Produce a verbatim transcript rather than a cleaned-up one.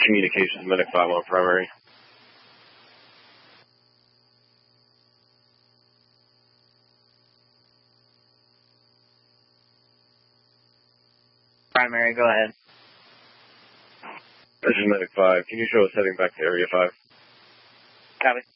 Communications, Medic five on primary. Primary, go ahead. This is Medic five. Can you show us heading back to Area five? Copy.